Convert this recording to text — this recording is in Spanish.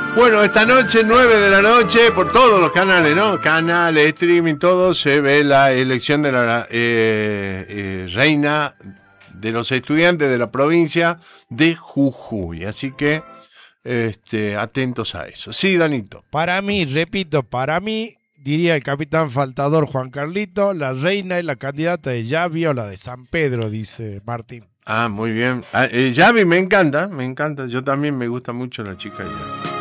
Bueno, esta noche, 9 de la noche, por todos los canales, ¿no? Canales, streaming, todo, se ve la elección de la reina de los estudiantes de la provincia de Jujuy. Así que, atentos a eso. Sí, Danito. Para mí, repito, diría el capitán faltador Juan Carlito, la reina es la candidata de Yavi o la de San Pedro, dice Martín. Ah, muy bien. Yavi me encanta. Yo también me gusta mucho la chica Yavi.